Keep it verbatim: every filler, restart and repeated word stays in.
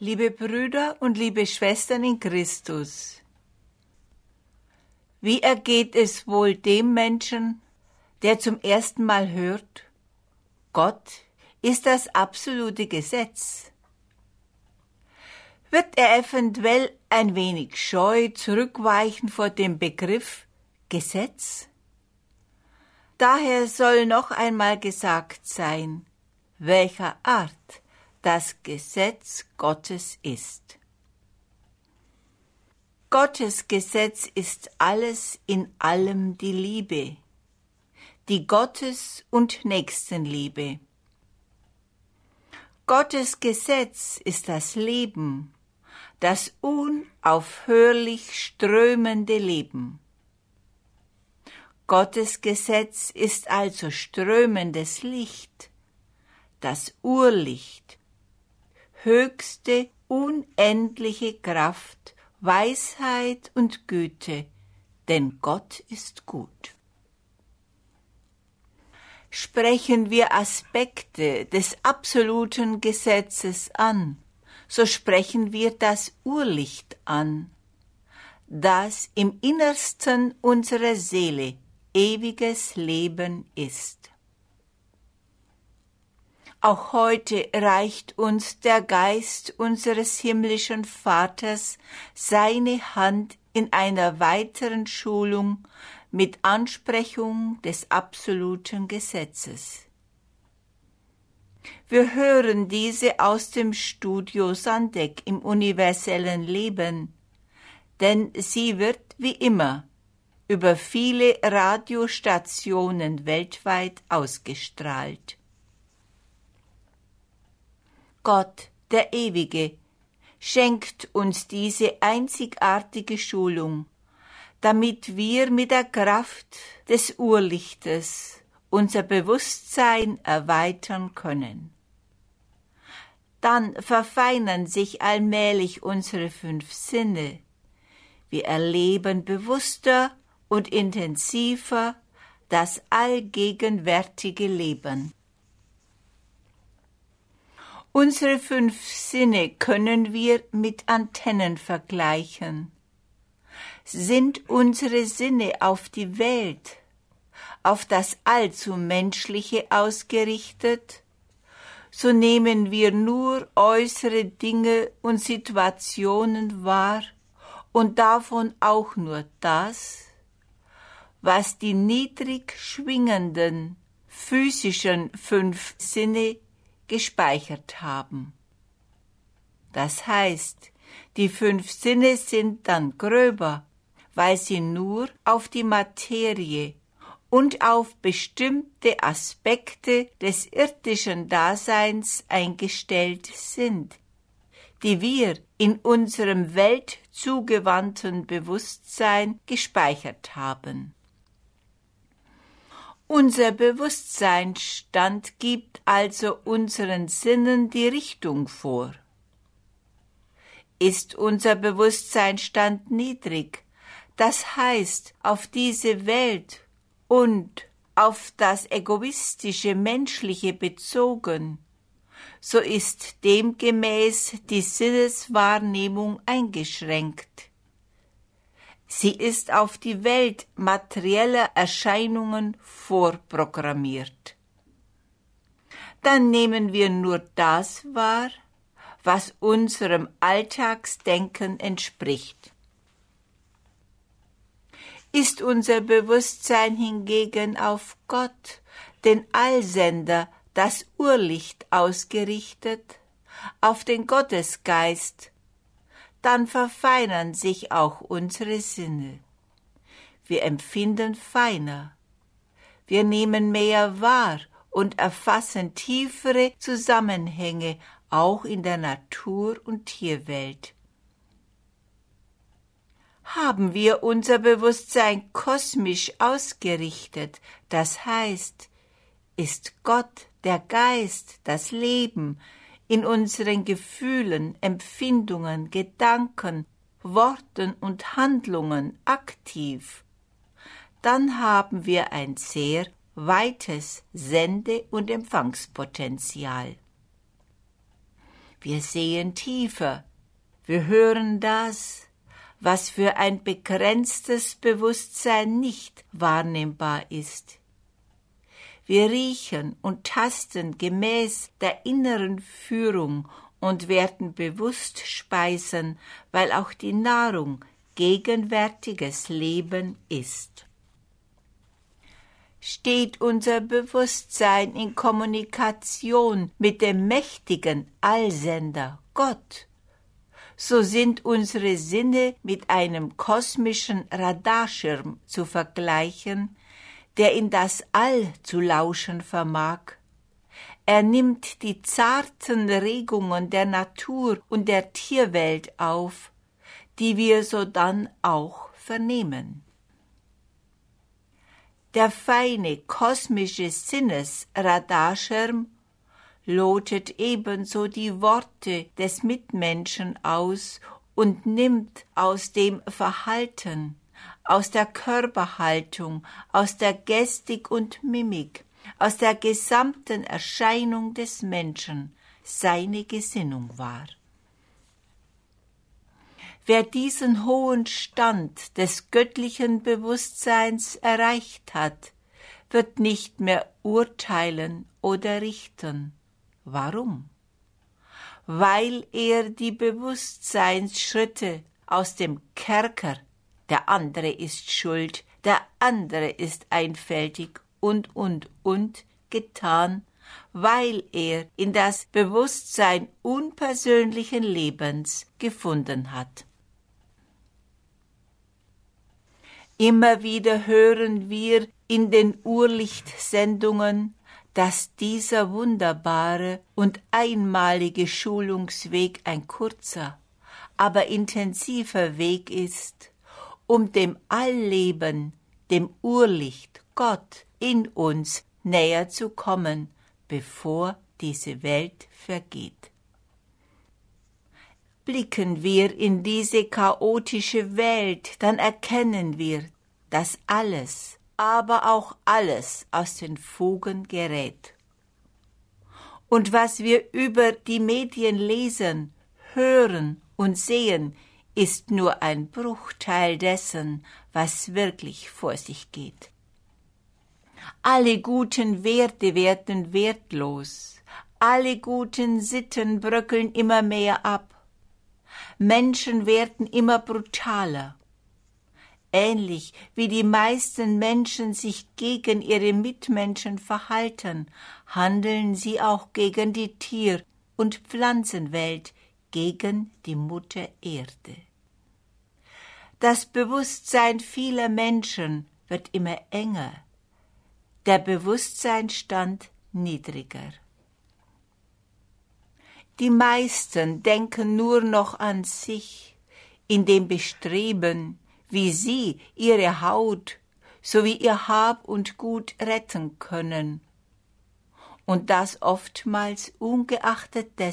Liebe Brüder und liebe Schwestern in Christus, wie ergeht es wohl dem Menschen, der zum ersten Mal hört, Gott ist das absolute Gesetz? Wird er eventuell ein wenig scheu zurückweichen vor dem Begriff Gesetz? Daher soll noch einmal gesagt sein, welcher Art das Gesetz Gottes ist. Gottes Gesetz ist alles in allem die Liebe, die Gottes- und Nächstenliebe. Gottes Gesetz ist das Leben, das unaufhörlich strömende Leben. Gottes Gesetz ist also strömendes Licht, das Urlicht, höchste, unendliche Kraft, Weisheit und Güte, denn Gott ist gut. Sprechen wir Aspekte des absoluten Gesetzes an, so sprechen wir das Urlicht an, das im Innersten unserer Seele ewiges Leben ist. Auch heute reicht uns der Geist unseres himmlischen Vaters seine Hand in einer weiteren Schulung mit Ansprechung des absoluten Gesetzes. Wir hören diese aus dem Studio Sandeck im universellen Leben, denn sie wird wie immer über viele Radiostationen weltweit ausgestrahlt. Gott, der Ewige, schenkt uns diese einzigartige Schulung, damit wir mit der Kraft des Urlichtes unser Bewusstsein erweitern können. Dann verfeinern sich allmählich unsere fünf Sinne. Wir erleben bewusster und intensiver das allgegenwärtige Leben. Unsere fünf Sinne können wir mit Antennen vergleichen. Sind unsere Sinne auf die Welt, auf das allzu Menschliche ausgerichtet, so nehmen wir nur äußere Dinge und Situationen wahr und davon auch nur das, was die niedrig schwingenden, physischen fünf Sinne gespeichert haben. Das heißt, die fünf Sinne sind dann gröber, weil sie nur auf die Materie und auf bestimmte Aspekte des irdischen Daseins eingestellt sind, die wir in unserem weltzugewandten Bewusstsein gespeichert haben. Unser Bewusstseinsstand gibt also unseren Sinnen die Richtung vor. Ist unser Bewusstseinsstand niedrig, das heißt auf diese Welt und auf das egoistische Menschliche bezogen, so ist demgemäß die Sinneswahrnehmung eingeschränkt. Sie ist auf die Welt materieller Erscheinungen vorprogrammiert. Dann nehmen wir nur das wahr, was unserem Alltagsdenken entspricht. Ist unser Bewusstsein hingegen auf Gott, den Allsender, das Urlicht ausgerichtet, auf den Gottesgeist, dann verfeinern sich auch unsere Sinne. Wir empfinden feiner. Wir nehmen mehr wahr und erfassen tiefere Zusammenhänge auch in der Natur- und Tierwelt. Haben wir unser Bewusstsein kosmisch ausgerichtet, das heißt, ist Gott, der Geist, das Leben, in unseren Gefühlen, Empfindungen, Gedanken, Worten und Handlungen aktiv, dann haben wir ein sehr weites Sende- und Empfangspotenzial. Wir sehen tiefer. Wir hören das, was für ein begrenztes Bewusstsein nicht wahrnehmbar ist. Wir riechen und tasten gemäß der inneren Führung und werden bewusst speisen, weil auch die Nahrung gegenwärtiges Leben ist. Steht unser Bewusstsein in Kommunikation mit dem mächtigen Allsender Gott, so sind unsere Sinne mit einem kosmischen Radarschirm zu vergleichen, der in das All zu lauschen vermag. Er nimmt die zarten Regungen der Natur und der Tierwelt auf, die wir sodann auch vernehmen. Der feine kosmische Sinnesradarschirm lotet ebenso die Worte des Mitmenschen aus und nimmt aus dem Verhalten, aus der Körperhaltung, aus der Gestik und Mimik, aus der gesamten Erscheinung des Menschen seine Gesinnung wahr. Wer diesen hohen Stand des göttlichen Bewusstseins erreicht hat, wird nicht mehr urteilen oder richten. Warum? Weil er die Bewusstseinsschritte aus dem Kerker, der andere ist schuld, der andere ist einfältig und, und, und getan, weil er in das Bewusstsein unpersönlichen Lebens gefunden hat. Immer wieder hören wir in den Urlichtsendungen, dass dieser wunderbare und einmalige Schulungsweg ein kurzer, aber intensiver Weg ist, um dem Allleben, dem Urlicht, Gott in uns näher zu kommen, bevor diese Welt vergeht. Blicken wir in diese chaotische Welt, dann erkennen wir, dass alles, aber auch alles aus den Fugen gerät. Und was wir über die Medien lesen, hören und sehen, ist nur ein Bruchteil dessen, was wirklich vor sich geht. Alle guten Werte werden wertlos, alle guten Sitten bröckeln immer mehr ab. Menschen werden immer brutaler. Ähnlich wie die meisten Menschen sich gegen ihre Mitmenschen verhalten, handeln sie auch gegen die Tier- und Pflanzenwelt, gegen die Mutter Erde. Das Bewusstsein vieler Menschen wird immer enger, der Bewusstseinsstand niedriger. Die meisten denken nur noch an sich, in dem Bestreben, wie sie ihre Haut sowie ihr Hab und Gut retten können, und das oftmals ungeachtet dessen,